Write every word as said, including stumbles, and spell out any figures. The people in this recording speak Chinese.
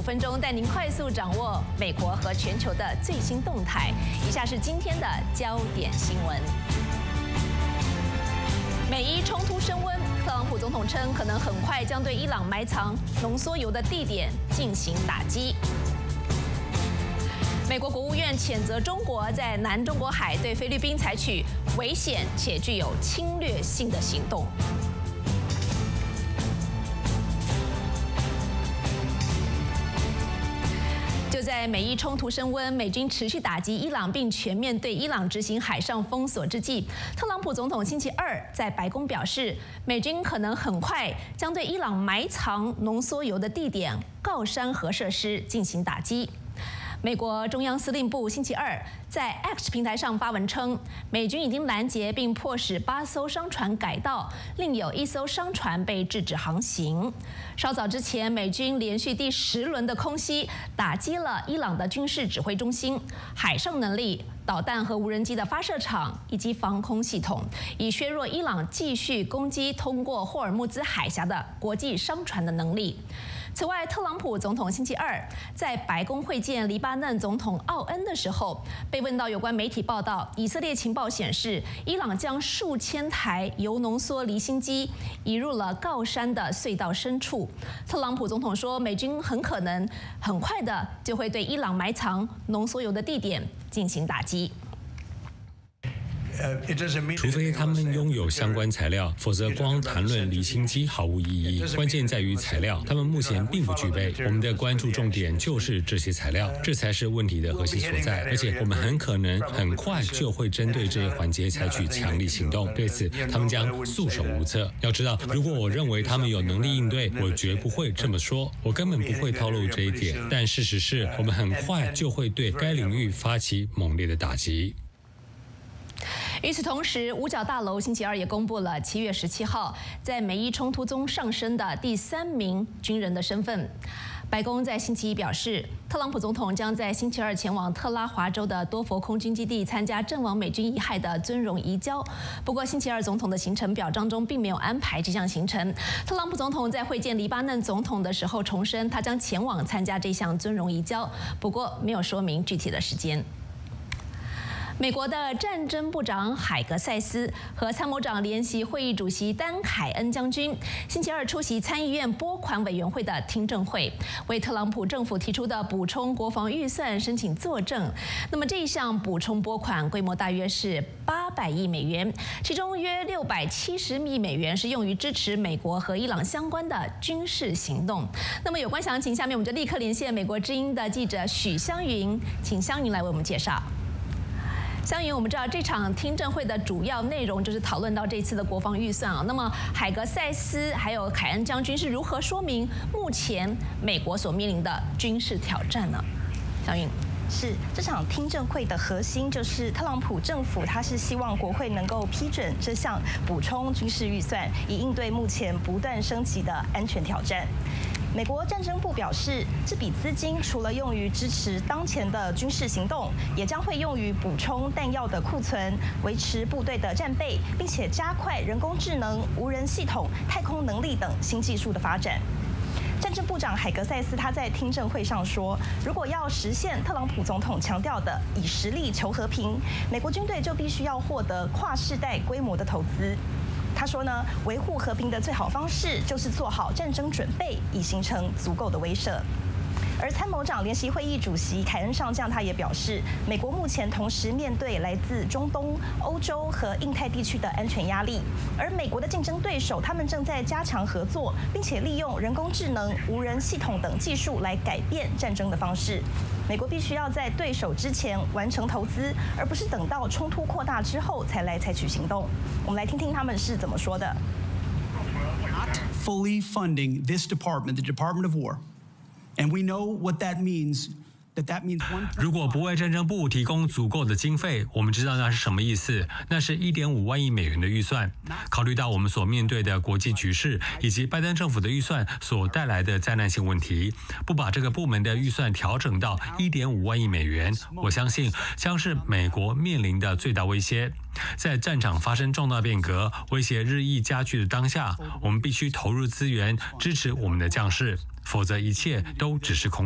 分钟带您快速掌握美国和全球的最新动态。以下是今天的焦点新闻。美伊冲突升温，特朗普总统称可能很快将对伊朗埋藏浓缩铀的地点进行打击。美国国务院谴责中国在南中国海对菲律宾采取危险且具有侵略性的行动。就在美伊冲突升温，美军持续打击伊朗，并全面对伊朗执行海上封锁之际，特朗普总统星期二在白宫表示，美军可能很快将对伊朗埋藏浓缩铀的地点郜山核设施进行打击。美国中央司令部星期二在 X 平台上发文称，美军已经拦截并迫使八艘商船改道，另有一艘商船被制止航行。稍早之前，美军连续第十轮的空袭打击了伊朗的军事指挥中心、海上能力、导弹和无人机的发射场以及防空系统，以削弱伊朗继续攻击通过霍尔木兹海峡的国际商船的能力。此外，特朗普总统星期二在白宫会见黎巴嫩总统奥恩的时候，被问到有关媒体报道，以色列情报显示，伊朗将数千台铀浓缩离心机移入了郜山的隧道深处。特朗普总统说，美军很可能很快的就会对伊朗埋藏浓缩铀的地点进行打击。 除非他们拥有相关材料，否则光谈论离心机毫无意义。关键在于材料，他们目前并不具备。我们的关注重点就是这些材料，这才是问题的核心所在。而且我们很可能很快就会针对这些环节采取强力行动，对此他们将束手无策。要知道，如果我认为他们有能力应对，我绝不会这么说，我根本不会透露这一点。但事实是我们很快就会对该领域发起猛烈的打击。 与此同时，五角大楼星期二也公布了七月十七号在美伊冲突中上升的第三名军人的身份。白宫在星期一表示，特朗普总统将在星期二前往特拉华州的多佛空军基地参加阵亡美军遗骸的尊荣移交。不过，星期二总统的行程表当中并没有安排这项行程。特朗普总统在会见黎巴嫩总统的时候重申，他将前往参加这项尊荣移交，不过没有说明具体的时间。美国的战争部长海格塞斯和参谋长联席会议主席丹凯恩将军星期二出席参议院拨款委员会的听证会，为特朗普政府提出的补充国防预算申请作证。那么这一项补充拨款规模大约是八百亿美元，其中约六百七十亿美元是用于支持美国和伊朗相关的军事行动。那么有关详情，下面我们就立刻连线美国之音的记者许湘云，请湘云来为我们介绍。湘云，我们知道这场听证会的主要内容就是讨论到这次的国防预算啊。那么海格塞斯还有凯恩将军是如何说明目前美国所面临的军事挑战呢？湘云。 是这场听证会的核心，就是特朗普政府他是希望国会能够批准这项补充军事预算，以应对目前不断升级的安全挑战。美国战争部表示，这笔资金除了用于支持当前的军事行动，也将会用于补充弹药的库存，维持部队的战备，并且加快人工智能、无人系统、太空能力等新技术的发展。战争部长海格塞斯他在听证会上说，如果要实现特朗普总统强调的以实力求和平，美国军队就必须要获得跨世代规模的投资。他说呢，维护和平的最好方式就是做好战争准备，以形成足够的威慑。而参谋长联席会议主席凯恩上将他也表示，美国目前同时面对来自中东、欧洲和印太地区的安全压力，而美国的竞争对手他们正在加强合作，并且利用人工智能、无人系统等技术来改变战争的方式。美国必须要在对手之前完成投资，而不是等到冲突扩大之后才来采取行动。我们来听听他们是怎么说的。 Not fully funding this department, the Department of War. And we know what that means. 如果不为战争部提供足够的经费，我们知道那是什么意思，那是 一点五万亿美元的预算。考虑到我们所面对的国际局势以及拜登政府的预算所带来的灾难性问题，不把这个部门的预算调整到 一点五万亿美元，我相信将是美国面临的最大威胁。在战场发生重大变革、威胁日益加剧的当下，我们必须投入资源支持我们的将士，否则一切都只是空。